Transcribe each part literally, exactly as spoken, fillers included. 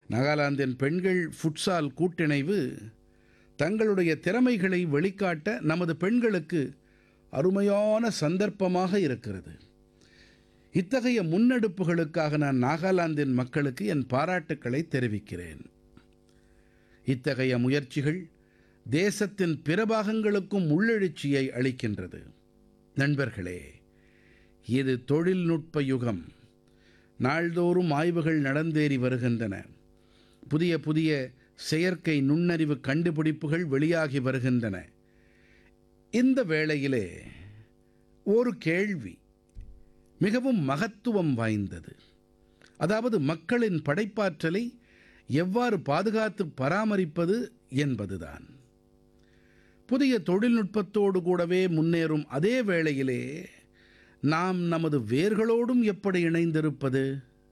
நாகாலாந்தின் பெண்கள் ஃபுட்சால் கூட்டிணைவு தங்களுடைய திறமைகளை வெளிக்காட்ட நமது பெண்களுக்கு அருமையான சந்தர்ப்பமாக இருக்கிறது. இத்தகைய முன்னெடுப்புகளுக்காக நான் நாகாலாந்தின் மக்களுக்கு என் பாராட்டுக்களை தெரிவிக்கிறேன். இத்தகைய முயற்சிகள் தேசத்தின் பிற பாகங்களுக்கும் உள்ளெழுச்சியை அளிக்கின்றது. நண்பர்களே, இது தொழில்நுட்ப யுகம். நாள்தோறும் ஆய்வுகள் நடந்தேறி வருகின்றன. புதிய புதிய செயற்கை நுண்ணறிவு கண்டுபிடிப்புகள் வெளியாகி வருகின்றன. இந்த வேளையிலே ஒரு கேள்வி மிகவும் மகத்துவம் வாய்ந்தது. அதாவது மக்களின் படைப்பாற்றலை எவ்வாறு பாதுகாத்து பராமரிப்பது என்பதுதான். புதிய தொழில்நுட்பத்தோடு கூடவே முன்னேறும் அதே வேளையிலே நாம் நமது வேர்களோடும் எப்படி இணைந்திருப்பது?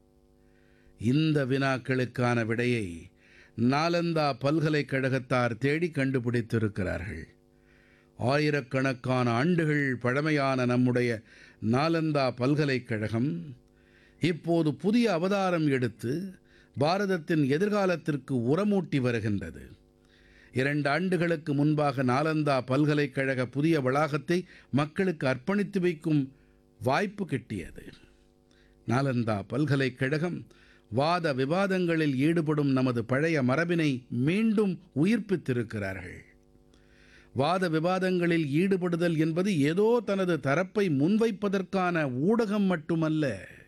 இந்த வினாக்களுக்கான விடையை நாலந்தா பல்கலைக்கழகத்தார் தேடி கண்டுபிடித்திருக்கிறார்கள். ஆயிரக்கணக்கான ஆண்டுகள் பழமையான நம்முடைய நாலந்தா பல்கலைக்கழகம் இப்போது புதிய அவதாரம் எடுத்து பாரதத்தின் எதிர்காலத்திற்கு உரமூட்டி வருகின்றது. இரண்டு ஆண்டுகளுக்கு முன்பாக நாலந்தா பல்கலைக்கழக புதிய வளாகத்தை மக்களுக்கு அர்ப்பணித்து வைக்கும் வாய்ப்பு கிட்டியது. நாலந்தா பல்கலைக்கழகம் வாத விவாதங்களில் ஈடுபடும் நமது பழைய மரபினை மீண்டும் உயிர்ப்பித்திருக்கிறார்கள். வாத விவாதங்களில் ஈடுபடுதல் என்பது ஏதோ தனது தரப்பை முன்வைப்பதற்கான ஊடகம் மட்டுமல்ல.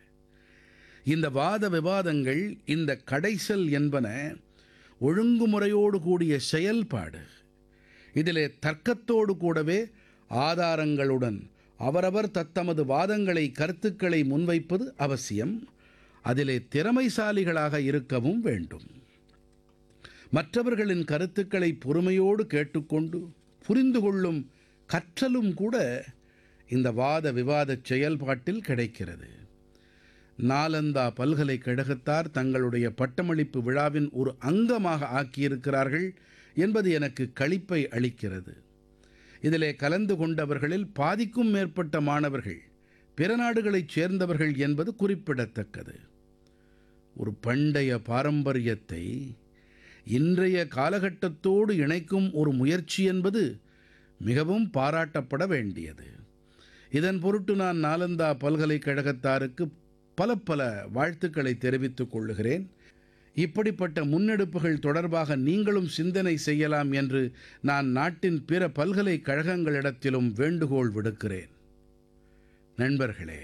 இந்த வாத விவாதங்கள், இந்த கடைசல் என்பன ஒழுங்குமுறையோடு கூடிய செயல்பாடு. இதிலே தர்க்கத்தோடு கூடவே ஆதாரங்களுடன் அவரவர் தத்தமது வாதங்களை, கருத்துக்களை முன்வைப்பது அவசியம். அதிலே திறமைசாலிகளாக இருக்கவும் வேண்டும். மற்றவர்களின் கருத்துக்களை பொறுமையோடு கேட்டுக்கொண்டு புரிந்து கொள்ளும் கற்றலும் கூட இந்த வாத விவாத செயல்பாட்டில் கிடைக்கிறது. நாலந்தா பல்கலைக்கழகத்தார் தங்களுடைய பட்டமளிப்பு விழாவின் ஒரு அங்கமாக ஆக்கியிருக்கிறார்கள் என்பது எனக்கு களிப்பை அளிக்கிறது. இதிலே கலந்து கொண்டவர்களில் பாதிக்கும் மேற்பட்ட மாணவர்கள் பிற நாடுகளைச் சேர்ந்தவர்கள் என்பது குறிப்பிடத்தக்கது. ஒரு பண்டைய பாரம்பரியத்தை இன்றைய காலகட்டத்தோடு இணைக்கும் ஒரு முயற்சி என்பது மிகவும் பாராட்டப்பட வேண்டியது. இதன் பொருட்டு நான் நாலந்தா பல்கலைக்கழகத்தாருக்கு பல பல வாழ்த்துக்களை தெரிவித்துக் கொள்கிறேன். இப்படிப்பட்ட முன்னெடுப்புகள் தொடர்பாக நீங்களும் சிந்தனை செய்யலாம் என்று நான் நாட்டின் பிற பல்கலைக்கழகங்களிடத்திலும் வேண்டுகோள் விடுக்கிறேன். நண்பர்களே,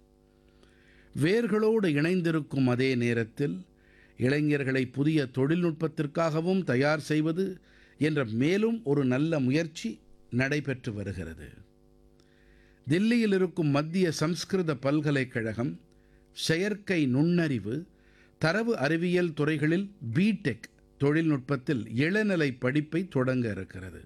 வேர்களோடு இணைந்திருக்கும் அதே நேரத்தில் இளைஞர்களை புதிய தொழில்நுட்பத்திற்காகவும் தயார் செய்வது என்ற மேலும் ஒரு நல்ல முயற்சி நடைபெற்று வருகிறது. தில்லியில் இருக்கும் மத்திய சம்ஸ்கிருத பல்கலைக்கழகம் செயற்கை நுண்ணறிவு, தரவு அறிவியல் துறைகளில் பிடெக் தொழில்நுட்பத்தில் இளநிலை படிப்பை தொடங்க இருக்கிறது.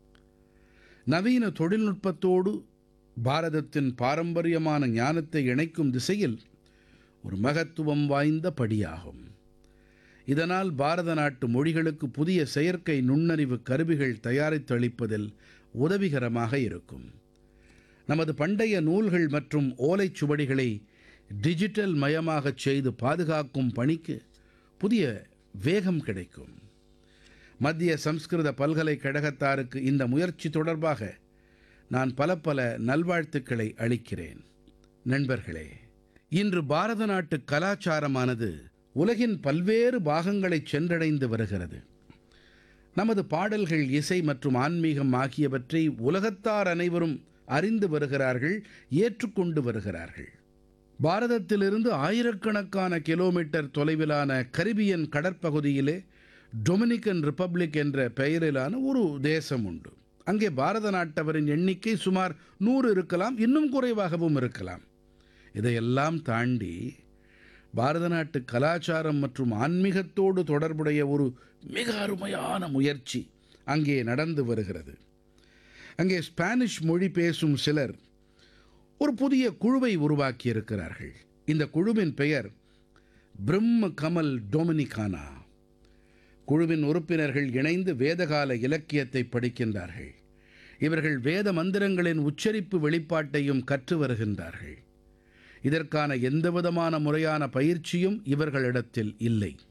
நவீன தொழில்நுட்பத்தோடு பாரதத்தின் பாரம்பரியமான ஞானத்தை இணைக்கும் திசையில் ஒரு மகத்துவம் வாய்ந்த படியாகும். இதனால் பாரத நாட்டு மொழிகளுக்கு புதிய செயற்கை நுண்ணறிவு கருவிகள் தயாரித்தளிப்பதில் உதவிகரமாக இருக்கும். நமது பண்டைய நூல்கள் மற்றும் ஓலைச்சுவடிகளை டிஜிட்டல் மயமாகச் செய்து பாதுகாக்கும் பணிக்கு புதிய வேகம் கிடைக்கும். மத்திய சம்ஸ்கிருத பல்கலைக்கழகத்தாருக்கு இந்த முயற்சி தொடர்பாக நான் பல பல நல்வாழ்த்துக்களை அளிக்கிறேன். நண்பர்களே, இன்று பாரத நாட்டு கலாச்சாரமானது உலகின் பல்வேறு பாகங்களைச் சென்றடைந்து வருகிறது. நமது பாடல்கள், இசை மற்றும் ஆன்மீகம் ஆகியவற்றை உலகத்தார் அனைவரும் அறிந்து வருகிறார்கள், ஏற்றுக்கொண்டு வருகிறார்கள். பாரதத்திலிருந்து ஆயிரக்கணக்கான கிலோமீட்டர் தொலைவிலான கரிபியன் கடற்பகுதியிலே டொமினிக்கன் ரிப்பப்ளிக் என்ற பெயரிலான ஒரு தேசம் உண்டு. அங்கே பாரத நாட்டவரின் எண்ணிக்கை சுமார் நூறு இருக்கலாம், இன்னும் குறைவாகவும் இருக்கலாம். இதையெல்லாம் தாண்டி பாரத நாட்டு கலாச்சாரம் மற்றும் ஆன்மீகத்தோடு தொடர்புடைய ஒரு மிக அருமையான முயற்சி அங்கே நடந்து வருகிறது. அங்கே ஸ்பானிஷ் மொழி பேசும் சிலர் ஒரு புதிய குழுவை உருவாக்கியிருக்கிறார்கள். இந்த குழுவின் பெயர் பிரம்ம கமல் டொமினிகானா. குழுவின் உறுப்பினர்கள் இணைந்து வேதகால இலக்கியத்தை படிக்கின்றார்கள். இவர்கள் வேத மந்திரங்களின் உச்சரிப்பு வெளிப்பாட்டையும் கற்று வருகின்றார்கள். இதற்கான எந்தவிதமான முறையான பயிற்சியும் இவர்களிடத்தில் இல்லை.